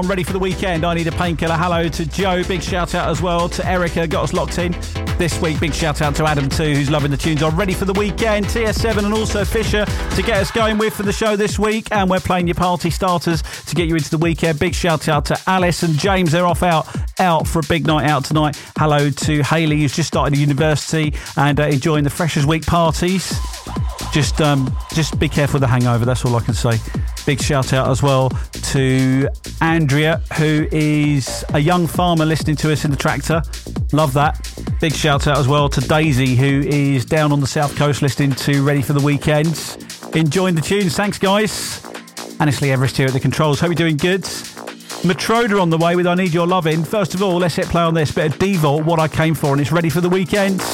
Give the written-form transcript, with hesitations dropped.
I'm ready for the weekend. I need a painkiller. Hello to Joe. Big shout out as well to Erica. Got us locked in this week. Big shout out to Adam too, who's loving the tunes. I'm ready for the weekend. TS7 and also Fisher to get us going with for the show this week. And we're playing your party starters to get you into the weekend. Big shout out to Alice and James. They're off out for a big night out tonight. Hello to Hayley, who's just started university and enjoying the Freshers Week parties. Just be careful of the hangover, that's all I can say. Big shout out as well to Andrea, who is a young farmer listening to us in the tractor. Love that. Big shout out as well to Daisy, who is down on the south coast listening to Ready for the Weekend. Enjoying the tunes. Thanks, guys. Annesley Everest here at the controls. Hope you're doing good. Matroda on the way with I Need Your Lovin'. First of all, let's hit play on this bit of Devolt, What I Came For, and it's Ready for the Weekend.